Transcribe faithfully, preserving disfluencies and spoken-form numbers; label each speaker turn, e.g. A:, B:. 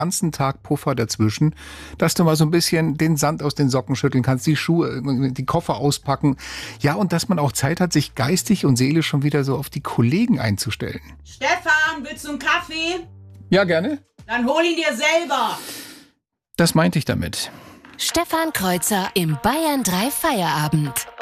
A: ganzen Tag Puffer dazwischen, dass du mal so ein bisschen den Sand aus den Socken schütteln kannst, die Schuhe, die Koffer auspacken. Ja, und dass man auch Zeit hat, sich geistig und seelisch schon wieder so auf die Kollegen einzustellen.
B: Stefan, willst du einen Kaffee?
A: Ja, gerne.
B: Dann hol ihn dir selber.
A: Das meinte ich damit.
C: Stefan Kreuzer im Bayern drei Feierabend.